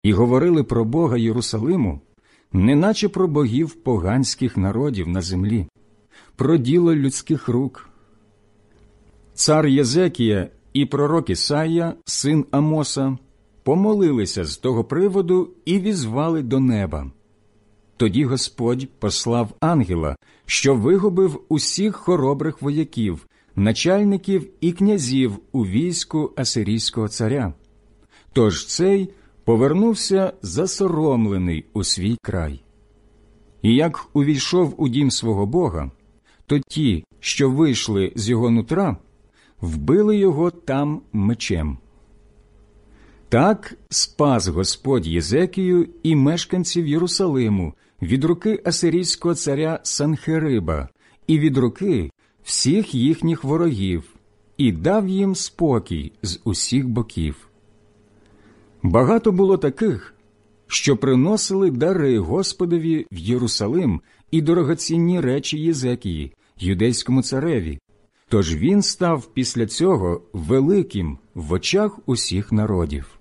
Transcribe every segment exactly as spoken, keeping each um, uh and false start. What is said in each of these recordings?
і говорили про Бога Єрусалиму, неначе про богів поганських народів на землі, про діло людських рук. Цар Єзекія і пророк Ісая, син Амоса, помолилися з того приводу і візвали до неба. Тоді Господь послав ангела, що вигубив усіх хоробрих вояків, начальників і князів у війську асирійського царя. Тож цей повернувся засоромлений у свій край. І як увійшов у дім свого Бога, то ті, що вийшли з його нутра, вбили його там мечем. Так спас Господь Єзекію і мешканців Єрусалиму від руки асирійського царя Санхериба і від руки всіх їхніх ворогів, і дав їм спокій з усіх боків. Багато було таких, що приносили дари Господові в Єрусалим і дорогоцінні речі Єзекії, юдейському цареві, тож він став після цього великим в очах усіх народів.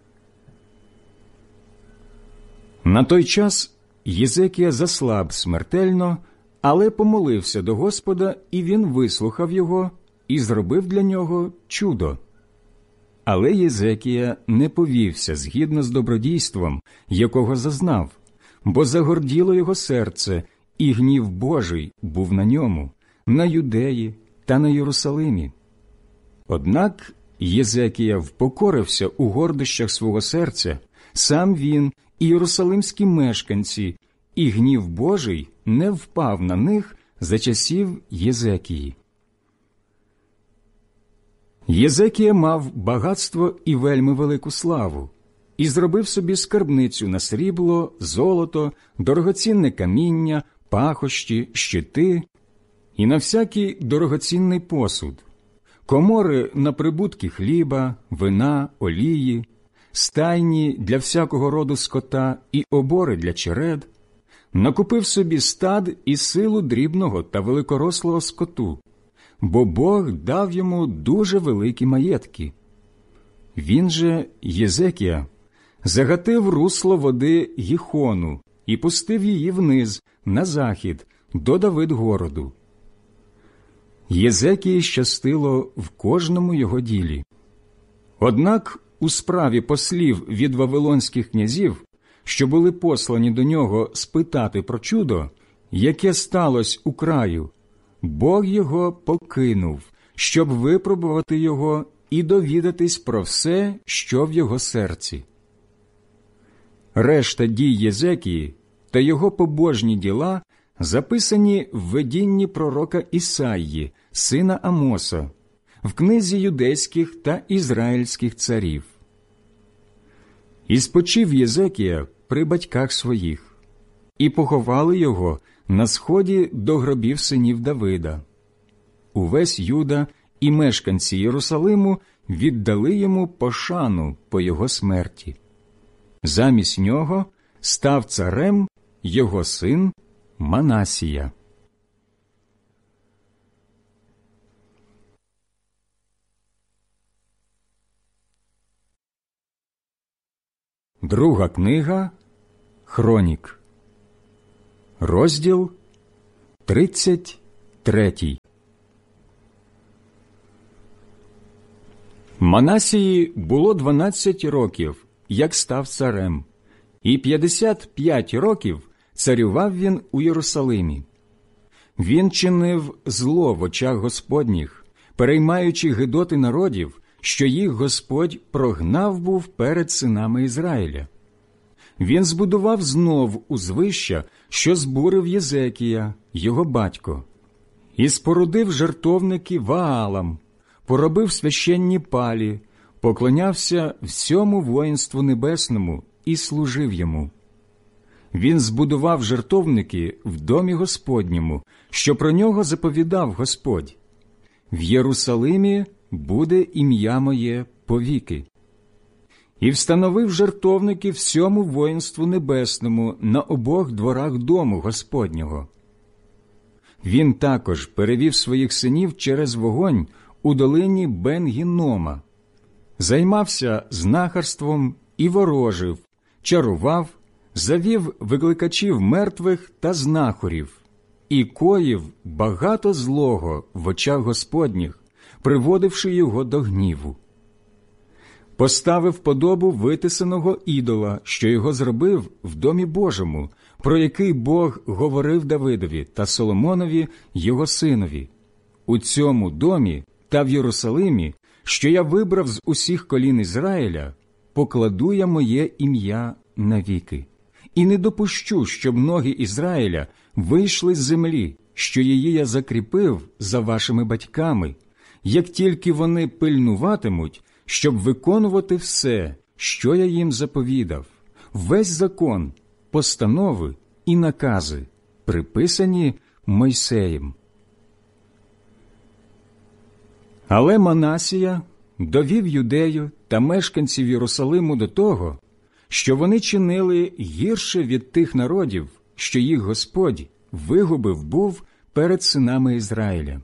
На той час Єзекія заслаб смертельно, але помолився до Господа, і він вислухав його і зробив для нього чудо. Але Єзекія не повівся згідно з добродійством, якого зазнав, бо загорділо його серце, і гнів Божий був на ньому, на Юдеї та на Єрусалимі. Однак Єзекія впокорився у гордощах свого серця, сам він і єрусалимські мешканці, і гнів Божий не впав на них за часів Єзекії. Єзекія мав багатство і вельми велику славу, і зробив собі скарбницю на срібло, золото, дорогоцінне каміння, пахощі, щити і на всякий дорогоцінний посуд, комори на прибутки хліба, вина, олії, стайні для всякого роду скота і обори для черед, накупив собі стад і силу дрібного та великорослого скоту, бо Бог дав йому дуже великі маєтки. Він же, Єзекія, загатив русло води Гіхону і пустив її вниз, на захід, до Давидгороду. Єзекії щастило в кожному його ділі. Однак у справі послів від вавилонських князів, що були послані до нього спитати про чудо, яке сталося у краю, Бог його покинув, щоб випробувати його і довідатись про все, що в його серці. Решта дій Єзекії та його побожні діла записані в видінні пророка Ісаї, сина Амоса, в книзі юдейських та ізраїльських царів. І спочив Єзекія при батьках своїх, і поховали його на сході до гробів синів Давида. Увесь Юда і мешканці Єрусалиму віддали йому пошану по його смерті. Замість нього став царем його син Манасія. Друга книга Хронік, розділ тридцять третій. Манасії було дванадцять років, як став царем, і п'ятдесят п'ять років царював він у Єрусалимі. Він чинив зло в очах Господніх, переймаючи гидоти народів, що їх Господь прогнав був перед синами Ізраїля. Він збудував знов узвища, що збурив Єзекія, його батько, і спорудив жертовники Ваалам, поробив священні палі, поклонявся всьому воїнству небесному і служив йому. Він збудував жертовники в домі Господньому, що про нього заповідав Господь. В Єрусалимі буде ім'я моє повіки. І встановив жертовники всьому воїнству небесному на обох дворах дому Господнього. Він також перевів своїх синів через вогонь у долині Бен-Гіннома, займався знахарством і ворожив, чарував, завів викликачів мертвих та знахорів і коїв багато злого в очах Господніх, приводивши його до гніву. Поставив подобу витисаного ідола, що його зробив в домі Божому, про який Бог говорив Давидові та Соломонові, його синові. У цьому домі та в Єрусалимі, що я вибрав з усіх колін Ізраїля, покладу я моє ім'я навіки. І не допущу, щоб ноги Ізраїля вийшли з землі, що її я закріпив за вашими батьками, як тільки вони пильнуватимуть, щоб виконувати все, що я їм заповідав, весь закон, постанови і накази, приписані Мойсеєм. Але Манасія довів Юдею та мешканців Єрусалиму до того, що вони чинили гірше від тих народів, що їх Господь вигубив був перед синами Ізраїля.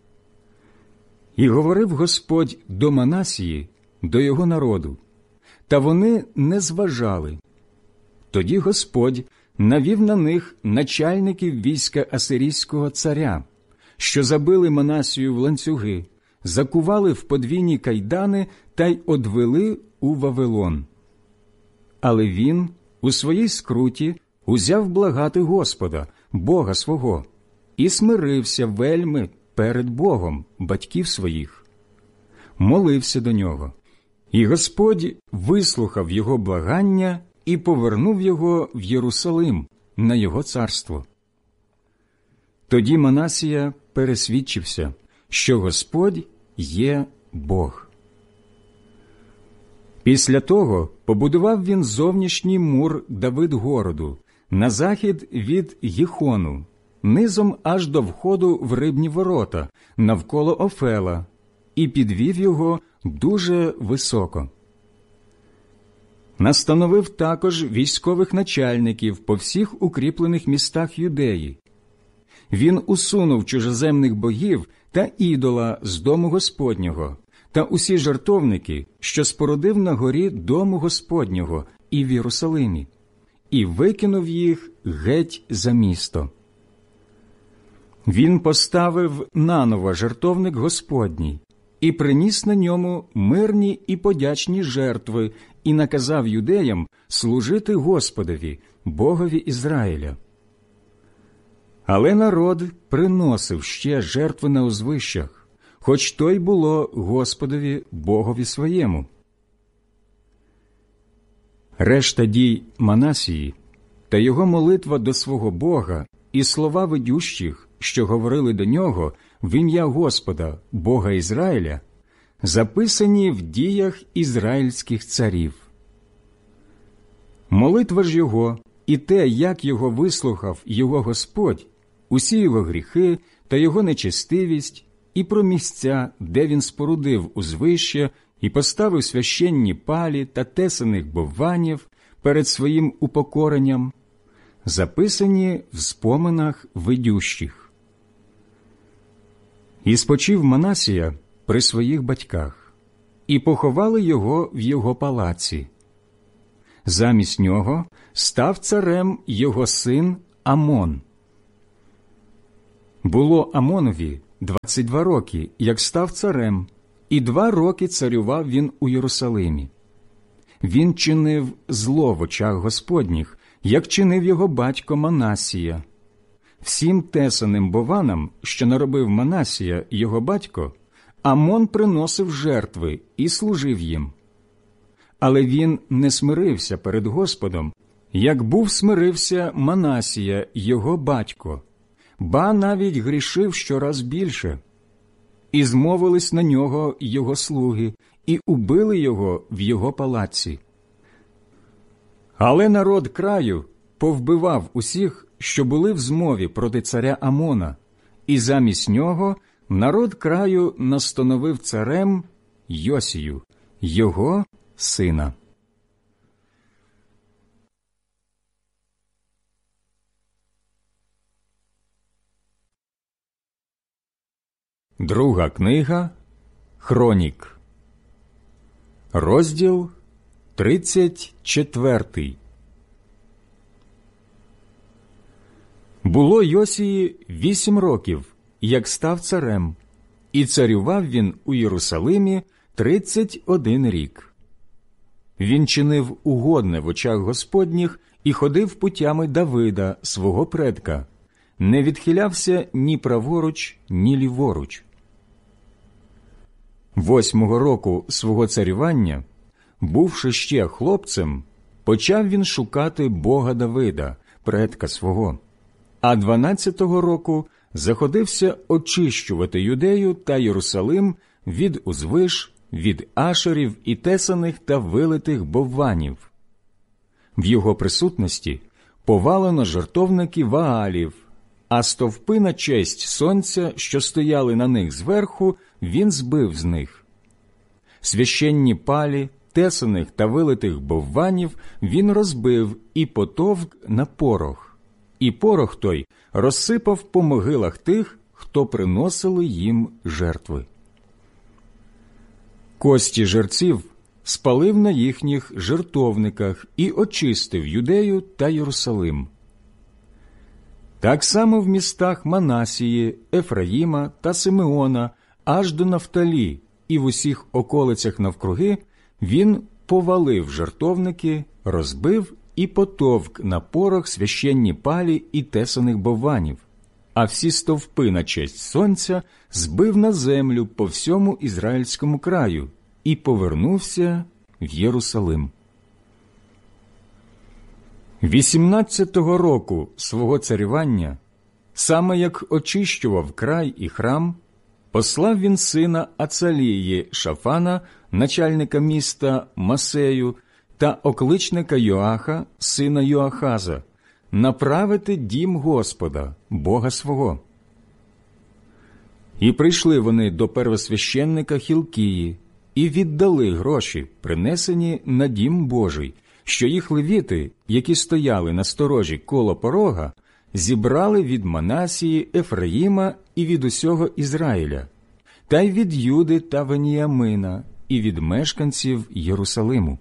І говорив Господь до Манасії, до його народу, та вони не зважали. Тоді Господь навів на них начальників війська асирійського царя, що забили Манасію в ланцюги, закували в подвійні кайдани та й одвели у Вавилон. Але він у своїй скруті узяв благати Господа, Бога свого, і смирився вельми перед Богом батьків своїх. Молився до нього, і Господь вислухав його благання і повернув його в Єрусалим на його царство. Тоді Манасія пересвідчився, що Господь є Бог. Після того побудував він зовнішній мур Давид-городу на захід від Гіхону, низом аж до входу в рибні ворота, навколо Офела, і підвів його дуже високо. Настановив також військових начальників по всіх укріплених містах Юдеї. Він усунув чужоземних богів та ідола з дому Господнього, та усі жертовники, що спорудив на горі дому Господнього і в Єрусалимі, і викинув їх геть за місто. Він поставив наново жертовник Господній і приніс на ньому мирні і подячні жертви і наказав юдеям служити Господові, Богові Ізраїля. Але народ приносив ще жертви на узвищах, хоч то й було Господові Богові своєму. Решта дій Манасії та його молитва до свого Бога і слова ведющих, що говорили до нього в ім'я Господа, Бога Ізраїля, записані в діях ізраїльських царів. Молитва ж його і те, як його вислухав його Господь, усі його гріхи та його нечестивість, і про місця, де він спорудив узвище і поставив священні палі та тесаних бовванів перед своїм упокоренням, записані в споминах ведющих. І спочив Манасія при своїх батьках, і поховали його в його палаці. Замість нього став царем його син Амон. Було Амонові двадцять два роки, як став царем, і два роки царював він у Єрусалимі. Він чинив зло в очах Господніх, як чинив його батько Манасія. Всім тесаним бованам, що наробив Манасія, його батько, Амон приносив жертви і служив їм. Але він не смирився перед Господом, як був смирився Манасія, його батько, ба навіть грішив щораз більше. І змовились на нього його слуги, і убили його в його палаці. Але народ краю повбивав усіх, що були в змові проти царя Амона, і замість нього народ краю настановив царем Йосію, його сина. Друга книга Хронік, розділ тридцять четвертий. Було Йосії вісім років, як став царем, і царював він у Єрусалимі тридцять один рік. Він чинив угодне в очах Господніх і ходив путями Давида, свого предка, не відхилявся ні праворуч, ні ліворуч. Восьмого року свого царювання, бувши ще хлопцем, почав він шукати Бога Давида, предка свого, а дванадцятого року заходився очищувати Юдею та Єрусалим від узвиш, від ашерів і тесаних та вилитих бовванів. В його присутності повалено жертовники Ваалів, а стовпи на честь сонця, що стояли на них зверху, він збив з них. Священні палі, тесаних та вилитих бовванів він розбив і потовк на порох, і порох той розсипав по могилах тих, хто приносили їм жертви. Кості жерців спалив на їхніх жертовниках і очистив Юдею та Єрусалим. Так само в містах Манасії, Ефраїма та Симеона, аж до Нафталі, і в усіх околицях навкруги він повалив жертовники, розбив і потовк на порох священні палі і тесаних бовванів, а всі стовпи на честь сонця збив на землю по всьому ізраїльському краю і повернувся в Єрусалим. Вісімнадцятого року свого царювання, саме як очищував край і храм, послав він сина Ацалії Шафана, начальника міста Масею, та окличника Йоаха, сина Йоахаза, направити дім Господа, Бога свого. І прийшли вони до первосвященника Хілкії і віддали гроші, принесені на дім Божий, що їх левіти, які стояли на сторожі коло порога, зібрали від Манасії, Ефраїма і від усього Ізраїля, та й від Юди та Веніямина, і від мешканців Єрусалиму.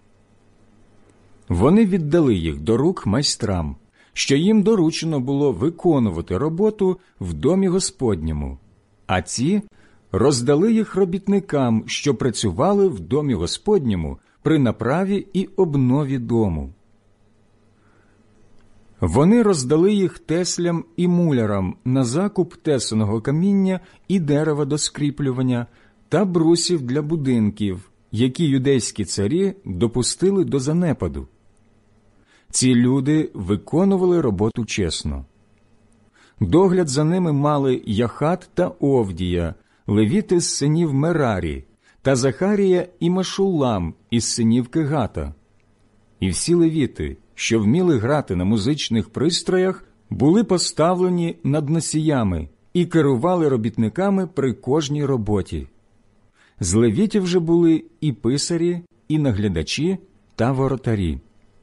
Вони віддали їх до рук майстрам, що їм доручено було виконувати роботу в домі Господньому, а ці роздали їх робітникам, що працювали в домі Господньому при направі і обнові дому. Вони роздали їх теслям і мулярам на закуп тесаного каміння і дерева до скріплювання та брусів для будинків, які юдейські царі допустили до занепаду. Ці люди виконували роботу чесно. Догляд за ними мали Яхат та Овдія, левіти з синів Мерарі, та Захарія і Машулам із синів Кегата. І всі левіти, що вміли грати на музичних пристроях, були поставлені над носіями і керували робітниками при кожній роботі. З левітів же були і писарі, і наглядачі та воротарі.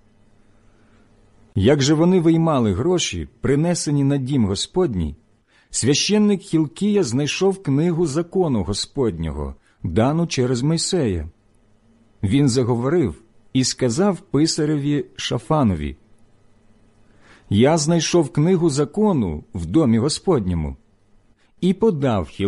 Як же вони виймали гроші, принесені на дім Господній, священник Хілкія знайшов книгу закону Господнього, дану через Мойсея. Він заговорив і сказав писареві Шафанові: «Я знайшов книгу закону в домі Господньому», і подав